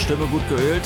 Stimme gut geölt.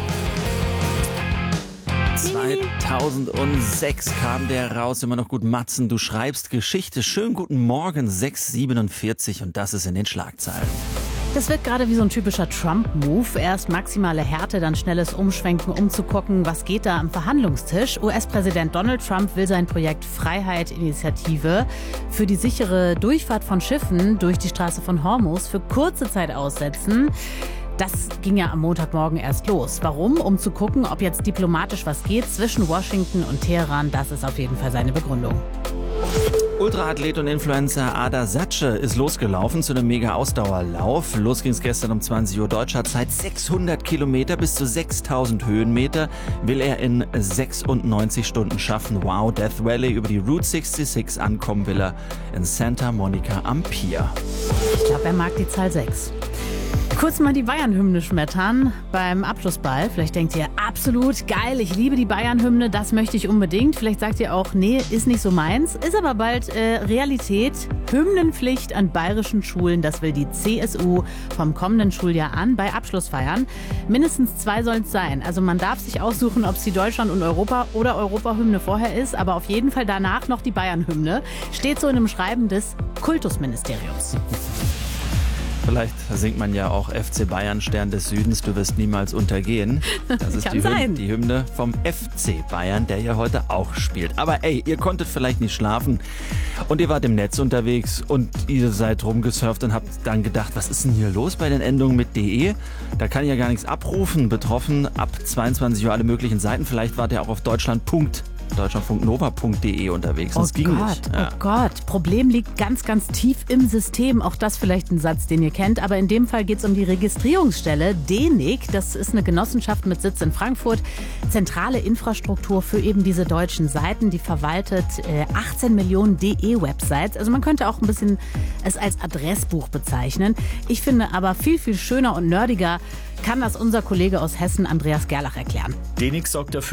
2006 kam der raus, immer noch gut. Matzen, du schreibst Geschichte. Schönen guten Morgen, 6:47 und das ist in den Schlagzeilen. Das wird gerade wie so ein typischer Trump-Move. Erst maximale Härte, dann schnelles Umschwenken, um zu gucken, was geht da am Verhandlungstisch. US-Präsident Donald Trump will sein Projekt Freiheit-Initiative für die sichere Durchfahrt von Schiffen durch die Straße von Hormuz für kurze Zeit aussetzen. Das ging ja am Montagmorgen erst los. Warum? Um zu gucken, ob jetzt diplomatisch was geht zwischen Washington und Teheran. Das ist auf jeden Fall seine Begründung. Ultraathlet und Influencer Ada Satsche ist losgelaufen zu einem Mega-Ausdauerlauf. Los ging es gestern um 20 Uhr deutscher Zeit. 600 Kilometer bis zu 6000 Höhenmeter will er in 96 Stunden schaffen. Wow, Death Valley über die Route 66 ankommen will er in Santa Monica am Pier. Ich glaube, er mag die Zahl 6. Kurz mal die Bayern-Hymne schmettern beim Abschlussball. Vielleicht denkt ihr, absolut geil, ich liebe die Bayern-Hymne, das möchte ich unbedingt. Vielleicht sagt ihr auch, nee, ist nicht so meins. Ist aber bald Realität. Hymnenpflicht an bayerischen Schulen, das will die CSU vom kommenden Schuljahr an bei Abschlussfeiern. Mindestens 2 sollen es sein. Also man darf sich aussuchen, ob es die Deutschland- und Europa- oder Europahymne vorher ist, aber auf jeden Fall danach noch die Bayern-Hymne. Steht so in einem Schreiben des Kultusministeriums. Vielleicht singt man ja auch FC Bayern, Stern des Südens, du wirst niemals untergehen. Das ist die Hymne vom FC Bayern, der ja heute auch spielt. Aber ey, ihr konntet vielleicht nicht schlafen und ihr wart im Netz unterwegs und ihr seid rumgesurft und habt dann gedacht, was ist denn hier los bei den Endungen mit .de? Da kann ich ja gar nichts abrufen. Betroffen ab 22 Uhr alle möglichen Seiten. Vielleicht wart ihr auch auf deutschlandfunknova.de unterwegs. Oh Gott. Problem liegt ganz, ganz tief im System. Auch das vielleicht ein Satz, den ihr kennt. Aber in dem Fall geht es um die Registrierungsstelle DENIC. Das ist eine Genossenschaft mit Sitz in Frankfurt. Zentrale Infrastruktur für eben diese deutschen Seiten. Die verwaltet 18 Millionen DE-Websites. Also man könnte auch ein bisschen es als Adressbuch bezeichnen. Ich finde aber viel, viel schöner und nerdiger kann das unser Kollege aus Hessen, Andreas Gerlach, erklären. DENIC sorgt dafür,